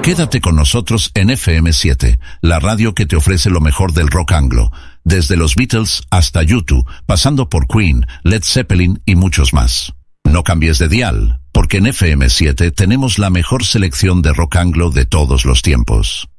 Quédate con nosotros en FM7, la radio que te ofrece lo mejor del rock anglo, desde los Beatles hasta U2, pasando por Queen, Led Zeppelin y muchos más. No cambies de dial, porque en FM7 tenemos la mejor selección de rock anglo de todos los tiempos.